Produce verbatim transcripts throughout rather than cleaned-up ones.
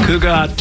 Cugat.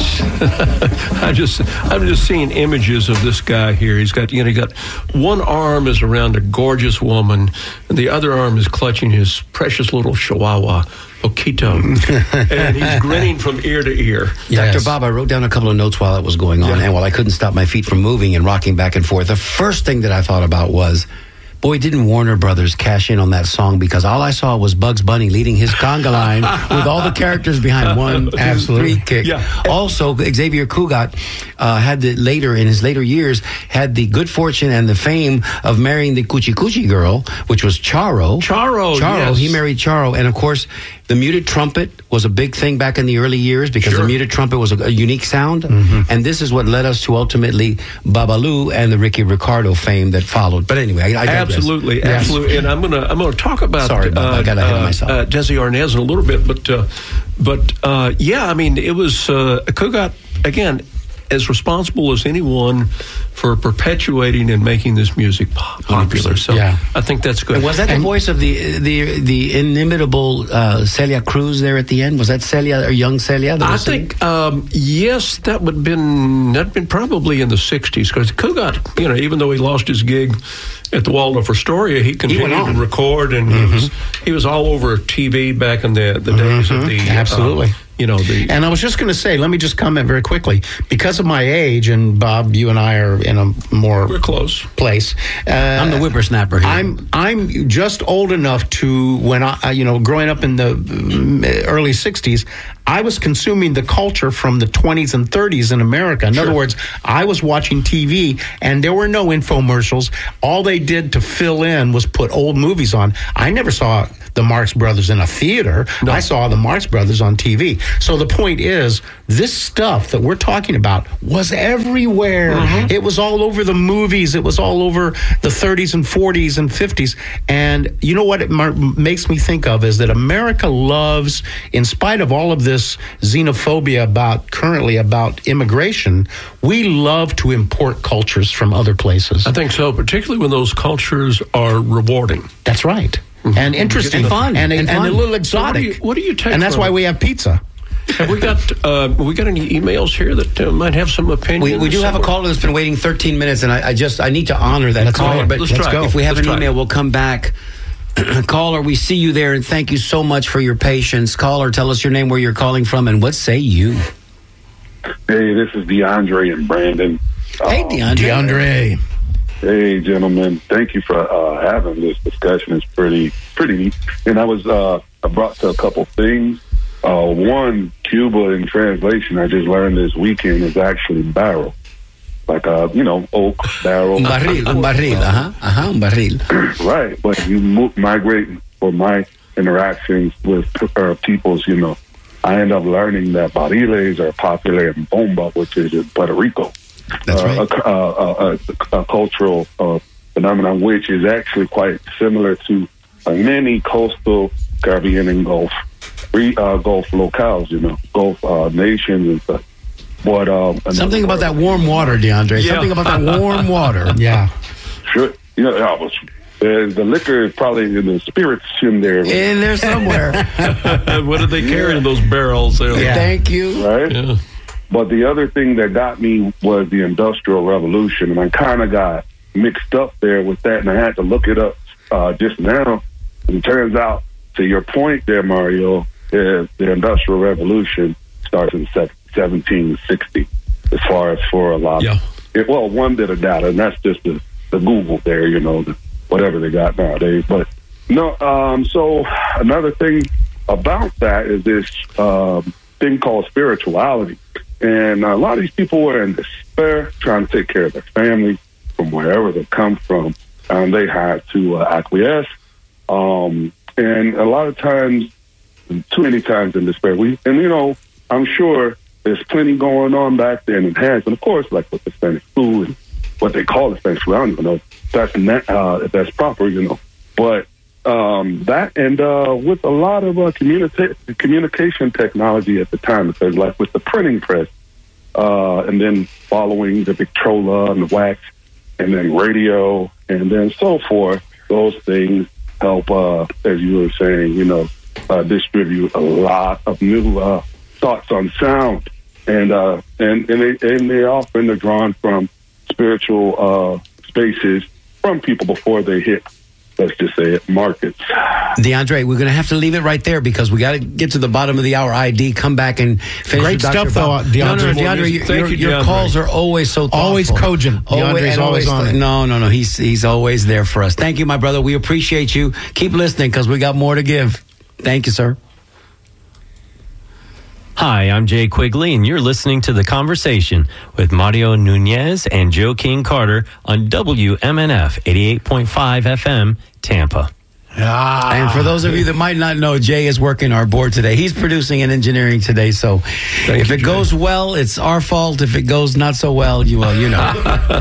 I just, I'm just seeing images of this guy here. He's got, you know, he got one arm is around a gorgeous woman, and the other arm is clutching his precious little Chihuahua, Oquito, and he's grinning from ear to ear. Yes. Doctor Bob, I wrote down a couple of notes while it was going on, yeah. and while I couldn't stop my feet from moving and rocking back and forth, the first thing that I thought about was, boy, didn't Warner Brothers cash in on that song, because all I saw was Bugs Bunny leading his conga line with all the characters behind one, two, three kick. Yeah. Also, Xavier Cugat uh, had the later, in his later years, had the good fortune and the fame of marrying the Cuchi Cuchi girl, which was Charo. Charo, Charo, yes. He married Charo. And of course, the muted trumpet was a big thing back in the early years, because sure. the muted trumpet was a, a unique sound. Mm-hmm. And this is what led us to ultimately Babalu and the Ricky Ricardo fame that followed. But anyway, I, I digress. Absolutely, Yes. absolutely. And I'm gonna I'm gonna talk about Sorry, Bob, uh, I got ahead uh, of myself. Uh, Desi Arnaz in a little bit, but uh, but uh, yeah, I mean, it was uh, Cugat again, as responsible as anyone for perpetuating and making this music popular. So yeah. I think that's good. And was that the and, voice of the the the inimitable uh, Celia Cruz there at the end? Was that Celia or young Celia? That I was think um, yes, that would have been that been probably in the sixties, because Cugat, you know, even though he lost his gig at the Waldorf Astoria, he continued he to record, and mm-hmm. he was he was all over T V back in the the days mm-hmm. of the absolutely. Uh, you know the. And I was just going to say, let me just comment very quickly, because of my age, and Bob, you and I are in a more We're close. place. Uh, I'm the whippersnapper here. I'm I'm just old enough to, when I you know growing up in the early sixties, I was consuming the culture from the twenties and thirties in America. In sure. other words, I was watching T V, and there were no infomercials. All they did to fill in was put old movies on. I never saw the Marx Brothers in a theater. No. I saw the Marx Brothers on T V. So the point is, this stuff that we're talking about was everywhere. Mm-hmm. It was all over the movies. It was all over the thirties and forties and fifties. And you know what it mar- makes me think of is that America loves, in spite of all of this xenophobia about currently about immigration, we love to import cultures from other places. I think so, particularly when those cultures are rewarding. That's right. Mm-hmm. And interesting. And fun. And, and, and fun. a little exotic. So what, do you, what do you take And that's from why it? we have pizza. Have we got uh, we got any emails here that uh, might have some opinions? We, we do have a caller that's been waiting thirteen minutes, and I, I just I need to honor that Let's caller. go. But Let's try. if we have Let's an try. email, we'll come back. Caller, we see you there, and thank you so much for your patience. Caller, tell us your name, where you're calling from, and what say you? Hey, this is DeAndre and Brandon. Hey, Um, DeAndre. DeAndre. Hey, gentlemen. Thank you for uh, having this discussion. It's pretty, pretty neat. And I was, uh, I brought to a couple things. Uh, one, Cuba in translation, I just learned this weekend, is actually barrel. Like, uh, you know, oak, barrel. Un barril, un barril, uh-huh, uh-huh, un barril. Right. But you mo- migrate, for my interactions with uh, peoples, you know, I end up learning that barriles are popular in Bomba, which is in Puerto Rico. That's uh, right. A, a, a, a cultural uh, phenomenon, which is actually quite similar to uh, many coastal Caribbean and Gulf, re, uh, Gulf locales, you know, Gulf uh, nations and stuff. But um, Something about that warm water, DeAndre. Yeah. Something about that warm water. Yeah. Sure, you know, I was, uh, the liquor is probably in the spirits in there, In there somewhere. What did they carry in those barrels there? Yeah. Thank you. right? Yeah. But the other thing that got me was the Industrial Revolution, and I kind of got mixed up there with that, and I had to look it up uh, just now. And it turns out, to your point there, Mario, is the Industrial Revolution starts in seventeen sixty, as far as for a lot. Yeah. It, well, one bit of data, and that's just the, the Google there, you know, the, whatever they got nowadays. But no, um, so another thing about that is this um, thing called spirituality. And a lot of these people were in despair, trying to take care of their family from wherever they come from, and they had to uh, acquiesce. Um, and a lot of times, too many times in despair, we, and you know, I'm sure there's plenty going on back then in hands. And of course, like with the Spanish flu and what they call the Spanish flu, I don't even know if that's, not, uh, if that's proper, you know. But um, that, and uh, with a lot of uh, communica- communication technology at the time, because like with the printing press, uh, and then following the Victrola and the wax, and then radio, and then so forth, those things help, uh, as you were saying, you know, uh, distribute a lot of new uh, thoughts on sound. and uh, and and they and they often are drawn from spiritual uh, spaces from people before they hit, let's just say it, markets. DeAndre, we're going to have to leave it right there because we got to get to the bottom of the hour. I D, come back and finish. Great with Doctor stuff, Bob. though, DeAndre. No, no, no, DeAndre, you, Thank your, you, your DeAndre. calls are always so thoughtful. Always cogent. Always, DeAndre's and always on it. No, no, no. He's he's always there for us. Thank you, my brother. We appreciate you. Keep listening because we got more to give. Thank you, sir. Hi, I'm Jay Quigley, and you're listening to The Conversation with Mario Nunez and Joe King Carter on W M N F eighty-eight point five F M, Tampa. Ah. And for those of you that might not know, Jay is working our board today. He's producing and engineering today. So Thank if you, it Jay. goes well, it's our fault. If it goes not so well, you well, you know.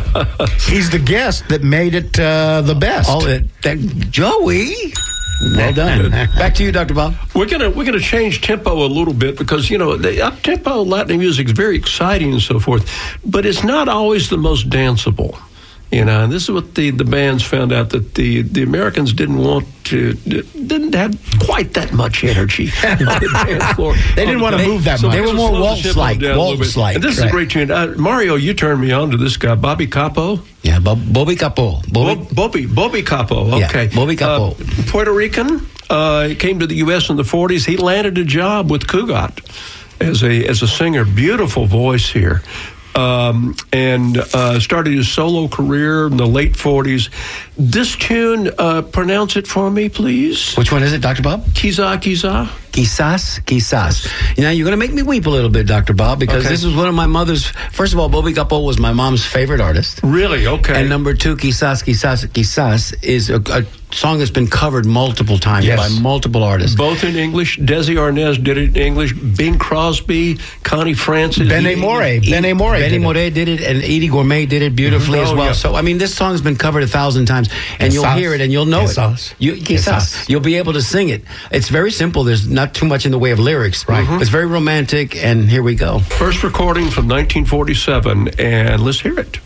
He's the guest that made it uh, the best. All it, that, Joey. Well done. Back to you, Doctor Bob. We're gonna we're gonna change tempo a little bit because you know the up tempo Latin music is very exciting and so forth, but it's not always the most danceable. You know, and this is what the, the bands found out that the, the Americans didn't want to didn't have quite that much energy on the dance floor. They didn't want to move that much. They were let's more slow the waltz tempo like, down a little bit. waltz-like. And this is a Right. great tune. Uh, Mario, you turned me on to this guy, Bobby Capo. Yeah, Bob, Bobby Capo. Bobby, Bob, Bobby, Bobby Capo. Yeah, Okay, Bobby Capo. Uh, Puerto Rican. Uh, he came to the U S in the forties. He landed a job with Cugat as a as a singer. Beautiful voice here. Um, and uh, started his solo career in the late forties. This tune, uh, pronounce it for me, please. Which one is it, Doctor Bob? Kiza, Kiza. Quizás, quizás. Now, you're going to make me weep a little bit, Doctor Bob, because Okay. this is one of my mother's... First of all, Bobby Capo was my mom's favorite artist. Really? Okay. And number two, Quizás, Quizás, Quizás is a, a song that's been covered multiple times Yes. by multiple artists. Both in English. Desi Arnaz did it in English. Bing Crosby, Connie Francis. Benny Morey. Benny Morey. Benny did it. Morey did it, and Edie Gourmet did it beautifully Mhm. as Oh, well. yeah. So, I mean, this song's been covered a thousand times, and you'll Quizás. hear it, and you'll know Quizás. it. You, quizás. Quizás. You'll be able to sing it. It's very simple. There's not too much in the way of lyrics. Right. It's very romantic, and here we go. First recording from nineteen forty-seven, and let's hear it.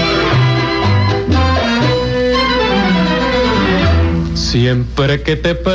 Siempre que te